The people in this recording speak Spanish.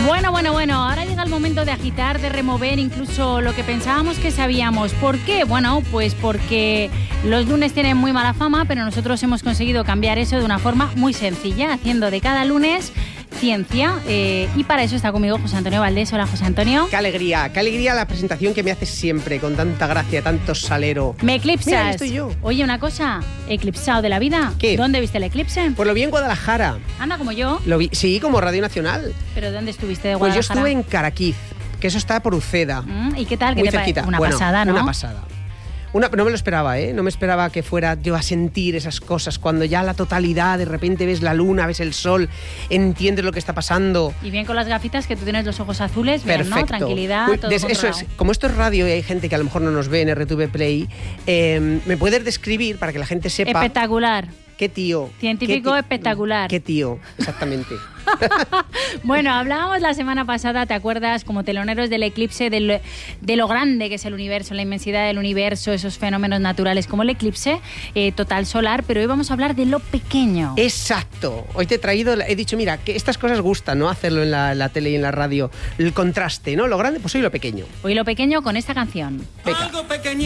Bueno, ahora llega el momento de agitar, de remover incluso lo que pensábamos que sabíamos. ¿Por qué? Bueno, pues porque los lunes tienen muy mala fama, pero nosotros hemos conseguido cambiar eso de una forma muy sencilla, haciendo de cada lunes ciencia, y para eso está conmigo José Antonio Valdés. Hola, José Antonio. Qué alegría la presentación que me haces siempre, con tanta gracia, tanto salero. Me eclipsas. Mira, ahí estoy yo. Oye, una cosa, eclipsado de la vida. ¿Qué? ¿Dónde viste el eclipse? Pues lo vi en Guadalajara. Anda, como yo. Lo vi, sí, como Radio Nacional. ¿Pero dónde estuviste de Pues yo Guadalajara? estuve en Caraquiz, que eso está por Uceda. ¿Y qué tal? ¿Qué Muy te cerquita. Una Bueno, pasada, ¿no? Una pasada. No me lo esperaba, ¿eh? No me esperaba que fuera yo a sentir esas cosas cuando ya la totalidad, de repente ves la luna, ves el sol, entiendes lo que está pasando. Y bien con las gafitas, que tú tienes los ojos azules, bien, Perfecto. ¿no? Tranquilidad, todo Eso controlado. es, como esto es radio y hay gente que a lo mejor no nos ve en RTV Play, ¿me puedes describir para que la gente sepa? Espectacular. ¿Qué tío? Científico espectacular. ¿Qué tío? Exactamente. Bueno, hablábamos la semana pasada, ¿te acuerdas? Como teloneros del eclipse, de lo grande que es el universo, la inmensidad del universo, esos fenómenos naturales como el eclipse total solar, pero hoy vamos a hablar de lo pequeño. Exacto. Hoy te he dicho, mira, que estas cosas gustan, ¿no? Hacerlo en la tele y en la radio. El contraste, ¿no? Lo grande, pues hoy lo pequeño. Hoy lo pequeño con esta canción. Venga. Algo pequeñito.